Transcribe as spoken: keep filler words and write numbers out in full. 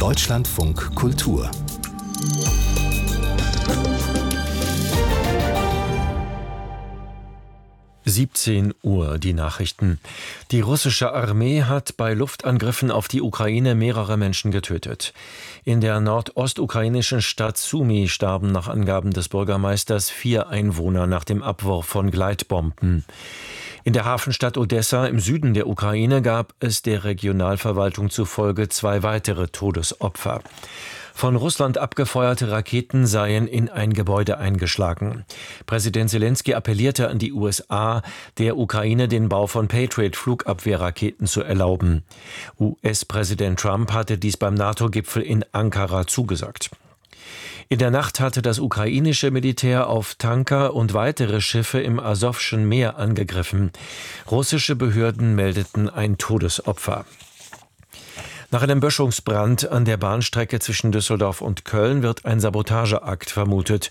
Deutschlandfunk Kultur. siebzehn Uhr, die Nachrichten. Die russische Armee hat bei Luftangriffen auf die Ukraine mehrere Menschen getötet. In der nordostukrainischen Stadt Sumy starben nach Angaben des Bürgermeisters vier Einwohner nach dem Abwurf von Gleitbomben. In der Hafenstadt Odessa im Süden der Ukraine gab es der Regionalverwaltung zufolge zwei weitere Todesopfer. Von Russland abgefeuerte Raketen seien in ein Gebäude eingeschlagen. Präsident Selenskyj appellierte an die U S A, der Ukraine den Bau von Patriot-Flugabwehrraketen zu erlauben. U S-Präsident Trump hatte dies beim NATO-Gipfel in Ankara zugesagt. In der Nacht hatte das ukrainische Militär auf Tanker und weitere Schiffe im Asowschen Meer angegriffen. Russische Behörden meldeten ein Todesopfer. Nach einem Böschungsbrand an der Bahnstrecke zwischen Düsseldorf und Köln wird ein Sabotageakt vermutet.